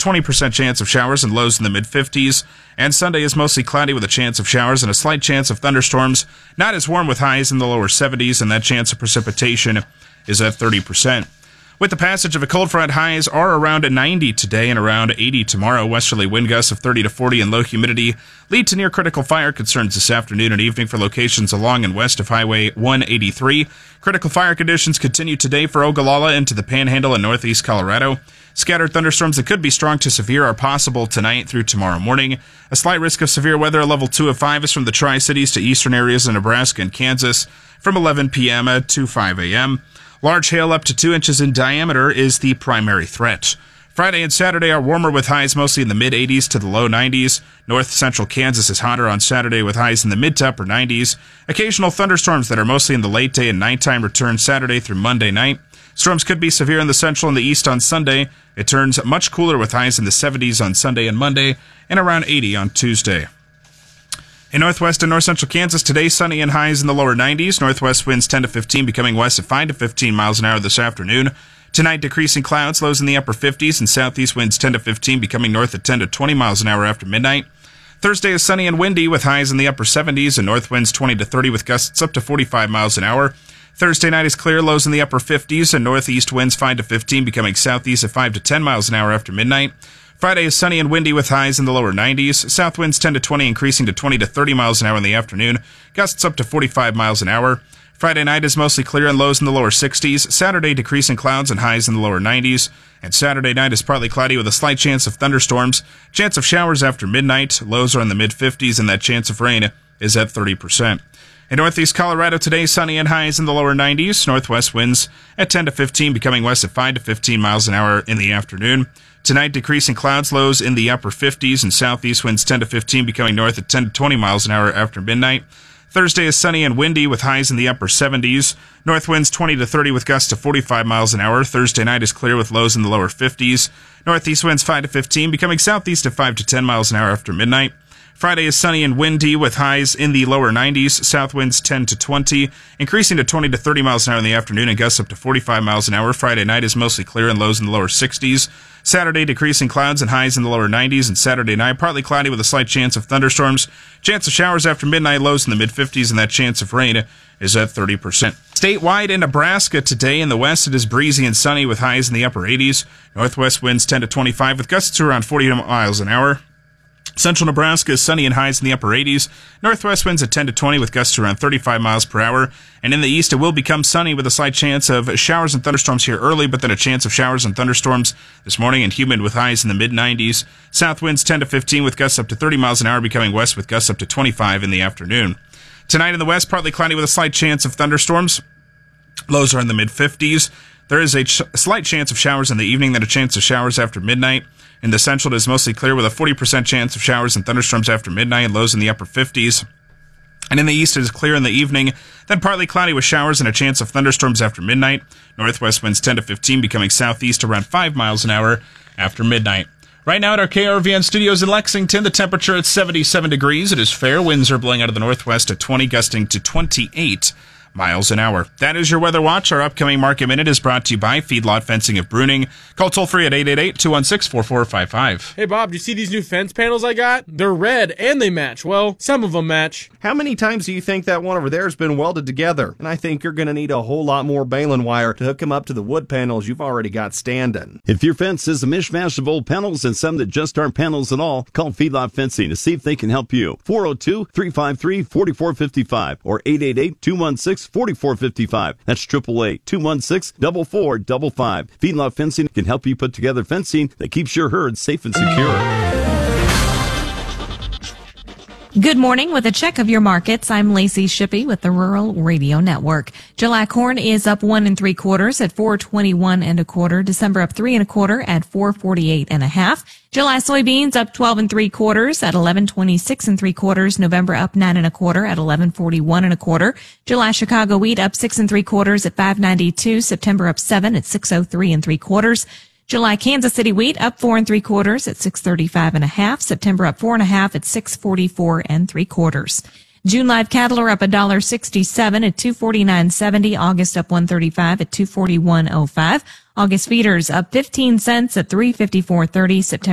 20% chance of showers and lows in the mid-50s. And Sunday is mostly cloudy with a chance of showers and a slight chance of thunderstorms. Not as warm with highs in the lower 70s, and that chance of precipitation is at 30%. With the passage of a cold front, highs are around 90 today and around 80 tomorrow. Westerly wind gusts of 30 to 40 and low humidity lead to near critical fire concerns this afternoon and evening for locations along and west of Highway 183. Critical fire conditions continue today for Ogallala into the Panhandle and northeast Colorado. Scattered thunderstorms that could be strong to severe are possible tonight through tomorrow morning. A slight risk of severe weather, a level 2 of 5, is from the Tri-Cities to eastern areas of Nebraska and Kansas from 11 p.m. to 5 a.m. Large hail up to 2 inches in diameter is the primary threat. Friday and Saturday are warmer with highs mostly in the mid-80s to the low 90s. North central Kansas is hotter on Saturday with highs in the mid to upper 90s. Occasional thunderstorms that are mostly in the late day and nighttime return Saturday through Monday night. Storms could be severe in the central and the east on Sunday. It turns much cooler with highs in the 70s on Sunday and Monday and around 80 on Tuesday. In northwest and north central Kansas, today sunny and highs in the lower 90s. Northwest winds 10 to 15, becoming west at 5 to 15 miles an hour this afternoon. Tonight, decreasing clouds, lows in the upper 50s, and southeast winds 10 to 15, becoming north at 10 to 20 miles an hour after midnight. Thursday is sunny and windy with highs in the upper 70s and north winds 20 to 30 with gusts up to 45 miles an hour. Thursday night is clear, lows in the upper 50s and northeast winds 5 to 15, becoming southeast at 5 to 10 miles an hour after midnight. Friday is sunny and windy with highs in the lower 90s. South winds 10 to 20, increasing to 20 to 30 miles an hour in the afternoon. Gusts up to 45 miles an hour. Friday night is mostly clear and lows in the lower 60s. Saturday, decreasing clouds and highs in the lower 90s. And Saturday night is partly cloudy with a slight chance of thunderstorms. Chance of showers after midnight. Lows are in the mid-50s, and that chance of rain is at 30%. In northeast Colorado today, sunny and highs in the lower 90s. Northwest winds at 10 to 15, becoming west at 5 to 15 miles an hour in the afternoon. Tonight, decreasing clouds, lows in the upper 50s, and southeast winds 10 to 15, becoming north at 10 to 20 miles an hour after midnight. Thursday is sunny and windy with highs in the upper 70s. North winds 20 to 30 with gusts to 45 miles an hour. Thursday night is clear with lows in the lower 50s. Northeast winds 5 to 15, becoming southeast at 5 to 10 miles an hour after midnight. Friday is sunny and windy with highs in the lower 90s. South winds 10 to 20, increasing to 20 to 30 miles an hour in the afternoon and gusts up to 45 miles an hour. Friday night is mostly clear and lows in the lower 60s. Saturday, decreasing clouds and highs in the lower 90s, and Saturday night, partly cloudy with a slight chance of thunderstorms. Chance of showers after midnight, lows in the mid-50s, and that chance of rain is at 30%. Statewide in Nebraska today in the west, it is breezy and sunny with highs in the upper 80s. Northwest winds 10 to 25 with gusts to around 40 miles an hour. Central Nebraska is sunny and highs in the upper 80s. Northwest winds at 10 to 20 with gusts around 35 miles per hour. And in the east, it will become sunny with a slight chance of showers and thunderstorms here early, but then a chance of showers and thunderstorms this morning and humid with highs in the mid-90s. South winds 10 to 15 with gusts up to 30 miles an hour, becoming west with gusts up to 25 in the afternoon. Tonight in the west, partly cloudy with a slight chance of thunderstorms. Lows are in the mid-50s. There is a slight chance of showers in the evening, then a chance of showers after midnight. In the central, it is mostly clear with a 40% chance of showers and thunderstorms after midnight and lows in the upper 50s. And in the east, it is clear in the evening, then partly cloudy with showers and a chance of thunderstorms after midnight. Northwest winds 10 to 15, becoming southeast around 5 miles an hour after midnight. Right now at our KRVN studios in Lexington, the temperature at 77 degrees. It is fair. Winds are blowing out of the northwest at 20, gusting to 28 miles an hour. That is your Weather Watch. Our upcoming Market Minute is brought to you by Feedlot Fencing of Bruning. Call toll-free at 888-216-4455. Hey, Bob, do you see these new fence panels I got? They're red, and they match. Well, some of them match. How many times do you think that one over there has been welded together? And I think you're going to need a whole lot more baling wire to hook them up to the wood panels you've already got standing. If your fence is a mishmash of old panels and some that just aren't panels at all, call Feedlot Fencing to see if they can help you. 402-353-4455 or 888-216-4455. That's 888-216-4455. Feedlot Fencing can help you put together fencing that keeps your herd safe and secure. Good morning. With a check of your markets, I'm Lacey Shippey with the Rural Radio Network. July corn is up 1 3/4 at $4.21 1/4. December up 3 1/4 at $4.48 1/2. July soybeans up 12 3/4 at $11.26 3/4. November up 9 1/4 at $11.41 1/4. July Chicago wheat up 6 3/4 at $5.92. September up 7 at $6.03 3/4. July Kansas City wheat up 4 3/4 at $6.35 1/2. September up 4 1/2 at $6.44 3/4. June live cattle are up $1.67 at $249.70. August up $1.35 at $241.05. August feeders up 15 cents at $354.30. September